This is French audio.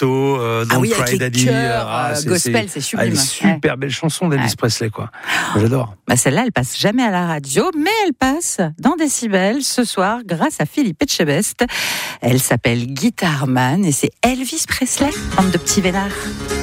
Roberto, Don't Cry Daddy. Gospel, c'est sublime. Une super belle chanson d'Elvis Presley, quoi. J'adore. Celle-là, elle passe jamais à la radio, mais elle passe dans Décibel ce soir grâce à Philippe Etchebest. Elle s'appelle Guitar Man et c'est Elvis Presley, bande de petits vénards.